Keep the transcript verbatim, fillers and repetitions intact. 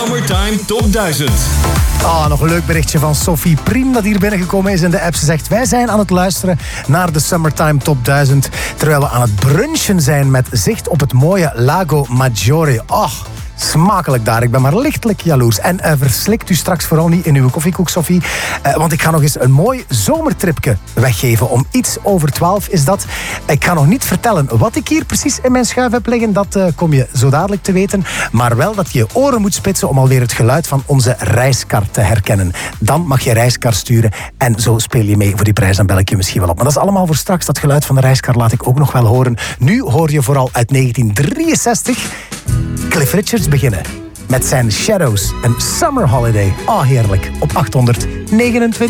Summertime Top duizend. Ah, nog een leuk berichtje van Sophie Priem dat hier binnengekomen is in de app. Ze zegt, wij zijn aan het luisteren naar de Summertime Top duizend... terwijl we aan het brunchen zijn met zicht op het mooie Lago Maggiore. Ach, smakelijk daar. Ik ben maar lichtelijk jaloers. En uh, verslikt u straks vooral niet in uw koffiekoek, Sophie. Uh, want ik ga nog eens een mooi zomertripje weggeven. Om iets over twaalf is dat. Ik ga nog niet vertellen wat ik hier precies in mijn schuif heb liggen. Dat uh, kom je zo dadelijk te weten. Maar wel dat je je oren moet spitsen om alweer het geluid van onze reiskar te herkennen. Dan mag je reiskar sturen. En zo speel je mee voor die prijs. Dan bel ik je misschien wel op. Maar dat is allemaal voor straks. Dat geluid van de reiskar laat ik ook nog wel horen. Nu hoor je vooral uit negentien drieënzestig... Cliff Richards beginnen met zijn Shadows, een Summer Holiday. Ah, oh, heerlijk. Op achthonderdnegenentwintig.